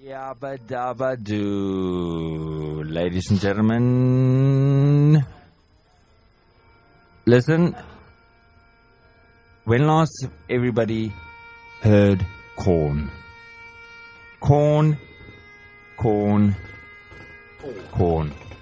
Yabba dabba doo. Ladies and gentlemen, listen. When last everybody heard corn? Corn.